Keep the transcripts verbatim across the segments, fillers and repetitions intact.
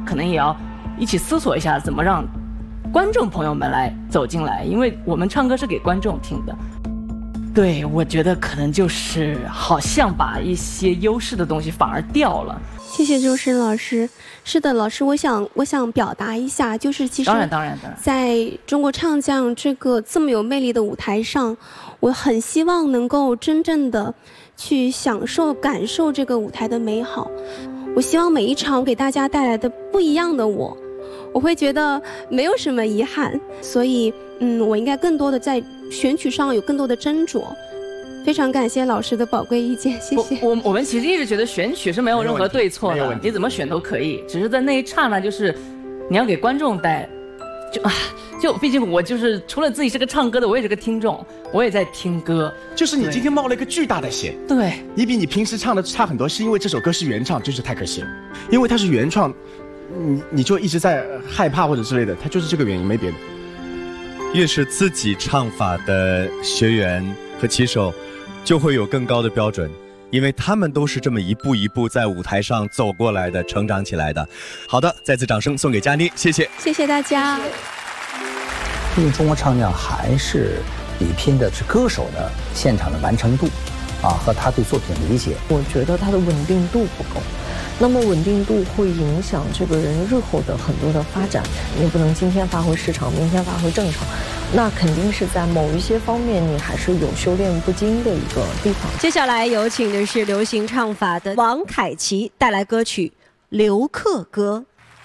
可能也要一起思索一下，怎么让观众朋友们来走进来，因为我们唱歌是给观众听的。对，我觉得可能就是好像把一些优势的东西反而掉了。 谢谢周深老师。是的，老师，我想我想表达一下，就是其实当然当然当然， 在中国唱将这个这么有魅力的舞台上，我很希望能够真正的去享受感受这个舞台的美好。我希望每一场给大家带来的不一样的我，我会觉得没有什么遗憾，所以嗯，我应该更多的在选曲上有更多的斟酌。非常感谢老师的宝贵意见，谢谢。 我我我们其实一直觉得选曲是没有任何对错的，你怎么选都可以，只是在那一刹那，就是你要给观众带，就啊，就毕竟我就是除了自己是个唱歌的，我也是个听众，我也在听歌。 就是你今天冒了一个巨大的险， 对， 你比你平时唱的差很多，是因为这首歌是原创，就是太可惜了，因为它是原创，你你就一直在害怕或者之类的，它就是这个原因，没别的。 越是自己唱法的学员和棋手，就会有更高的标准，因为他们都是这么一步一步在舞台上走过来的，成长起来的。好的，再次掌声送给佳妮，谢谢， 谢谢大家。 毕竟中国唱将还是比拼的是歌手的现场的完成度，啊，和他对作品的理解。 我觉得他的稳定度不够，那么稳定度会影响这个人日后的很多的发展。你不能今天发挥失常，明天发挥正常。那肯定是在某一些方面你还是有修炼不精的一个地方。 接下来有请的是流行唱法的王凯琪带来歌曲《留客歌》。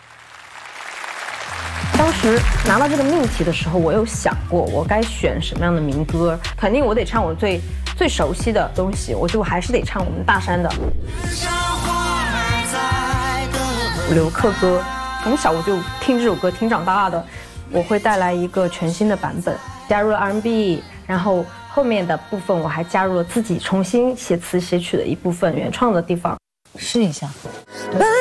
当时拿到这个命题的时候，我有想过我该选什么样的民歌，肯定我得唱我最最熟悉的东西，我就还是得唱我们大山的《留客歌》。从小我就听这首歌听长大的。我会带来一个全新的版本，加入了 R and B， 然后后面的部分我还加入了自己重新写词写曲的一部分原创的地方。 试一下。